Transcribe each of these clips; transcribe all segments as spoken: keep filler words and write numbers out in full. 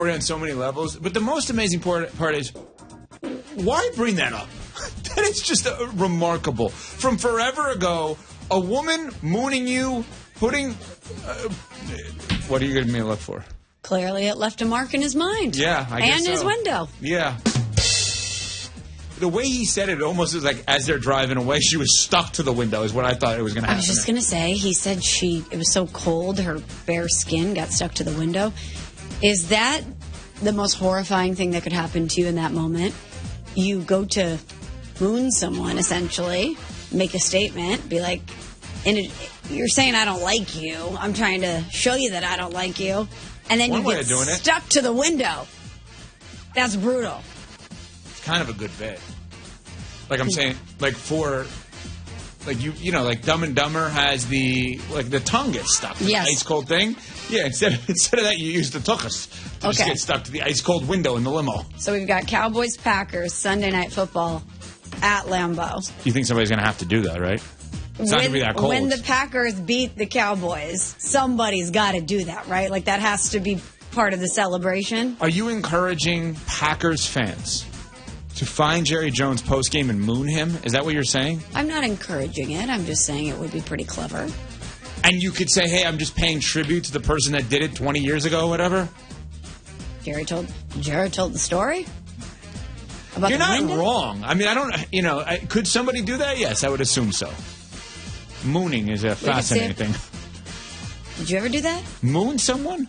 on so many levels. But the most amazing part, part is, why bring that up? That is just uh, remarkable. From forever ago, a woman mooning you, putting... Uh, what are you giving me a look for? Clearly it left a mark in his mind. Yeah, I guess And so. his window. Yeah. The way he said it, almost was like as they're driving away, she was stuck to the window is what I thought it was going to happen. I was just going to say, he said she, it was so cold, her bare skin got stuck to the window. Is that the most horrifying thing that could happen to you in that moment? You go to moon someone, essentially, make a statement, be like, and it, you're saying I don't like you. I'm trying to show you that I don't like you. And then One you way get of doing it. stuck to the window. That's brutal. It's kind of a good bit. Like I'm saying, like for, like you, you know, like Dumb and Dumber has the, like the tongue gets stuck to Yes. the ice cold thing. Yeah, instead of, instead of that, you use the tuchus to just Okay. get stuck to the ice cold window in the limo. So we've got Cowboys Packers Sunday Night Football at Lambeau. You think somebody's going to have to do that, right? It's not going to be that cold. When the Packers beat the Cowboys, somebody's got to do that, right? Like that has to be part of the celebration. Are you encouraging Packers fans to find Jerry Jones post-game and moon him? Is that what you're saying? I'm not encouraging it. I'm just saying it would be pretty clever. And you could say, hey, I'm just paying tribute to the person that did it twenty years ago or whatever? Jerry told Jared told the story about You're the not window? wrong. I mean, I don't, you know, I, could somebody do that? Yes, I would assume so. Mooning is a fascinating thing. Did you ever do that? Moon someone?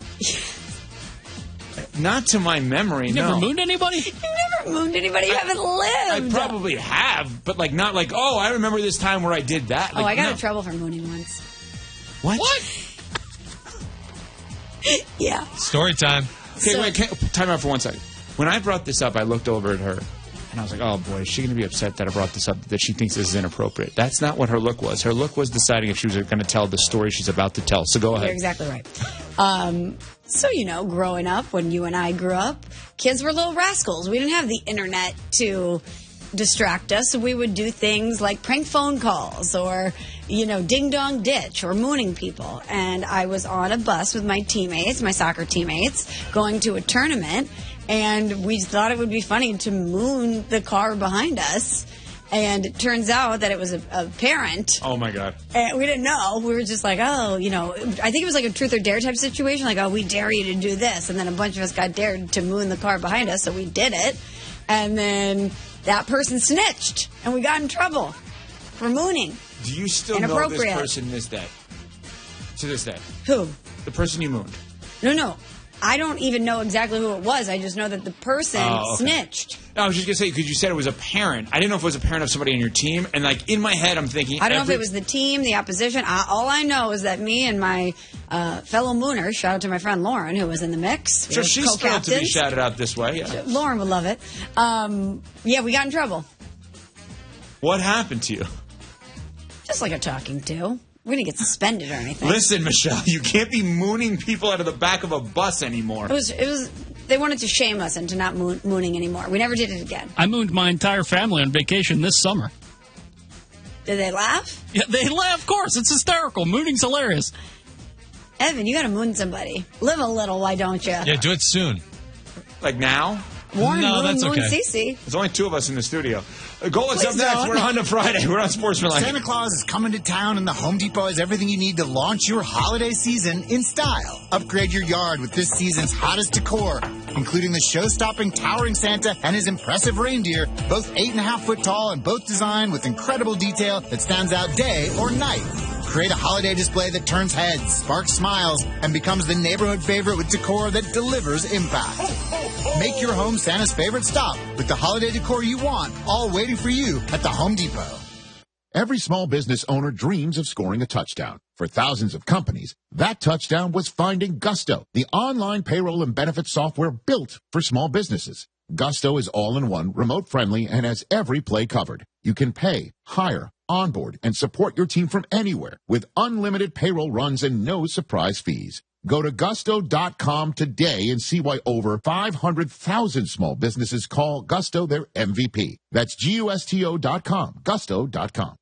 Not to my memory, You no. never mooned anybody? You never mooned anybody. You haven't I lived. probably have, but like not like, oh, I remember this time where I did that. oh, Like, I got no. in trouble for mooning once. What? Yeah. Story time. Okay, So- wait, can, time out for one second. When I brought this up, I looked over at her, and I was like, oh, boy, is she going to be upset that I brought this up, that she thinks this is inappropriate? That's not what her look was. Her look was deciding if she was going to tell the story she's about to tell. So go ahead. You're exactly right. Um, so, you know, growing up, when you and I grew up, kids were little rascals. We didn't have the internet to distract us. So we would do things like prank phone calls or, you know, ding dong ditch or mooning people. And I was on a bus with my teammates, my soccer teammates, going to a tournament. And we thought it would be funny to moon the car behind us. And it turns out that it was a, a parent. Oh, my God. And we didn't know. We were just like, oh, you know, I think it was like a truth or dare type situation. Like, oh, we dare you to do this. And then a bunch of us got dared to moon the car behind us. So we did it. And then that person snitched. And we got in trouble for mooning. Do you still know this Inappropriate. person this day? To this day? Who? The person you mooned? No, no. I don't even know exactly who it was. I just know that the person Oh, okay. snitched. No, I was just going to say, because you said it was a parent. I didn't know if it was a parent of somebody on your team. And, like, in my head, I'm thinking... I don't know every- if it was the team, the opposition. I, all I know is that me and my uh, fellow mooners, shout out to my friend Lauren, who was in the mix. We So were she's thrilled to be co-captains. shouted out this way. Yeah. Lauren would love it. Um, yeah, we got in trouble. What happened to you? Just like a talking to. We didn't get suspended or anything. Listen, Michelle, you can't be mooning people out of the back of a bus anymore. It was, it was, they wanted to shame us into not moon, mooning anymore. We never did it again. I mooned my entire family on vacation this summer. Did they laugh? Yeah, they laugh, of course. It's hysterical. Mooning's hilarious. Evan, you got to moon somebody. Live a little, why don't you? Yeah, do it soon. Like now? Warren No, moon, that's moon okay. Cece. There's only two of us in the studio. Uh, Golik's up Please next. don't. We're on Honda Friday. We're on Sportsmanlike. Santa Claus is coming to town, and the Home Depot has everything you need to launch your holiday season in style. Upgrade your yard with this season's hottest decor, including the show-stopping towering Santa and his impressive reindeer, both eight and a half foot tall and both designed with incredible detail that stands out day or night. Create a holiday display that turns heads, sparks smiles, and becomes the neighborhood favorite with decor that delivers impact. Make your home Santa's favorite stop with the holiday decor you want, all waiting for you at the Home Depot. Every small business owner dreams of scoring a touchdown. For thousands of companies, that touchdown was finding Gusto, the online payroll and benefits software built for small businesses. Gusto is all-in-one, remote-friendly, and has every play covered. You can pay, hire, onboard, and support your team from anywhere with unlimited payroll runs and no surprise fees. Go to gusto dot com today and see why over five hundred thousand small businesses call Gusto their M V P. That's G U S T O dot com, gusto dot com.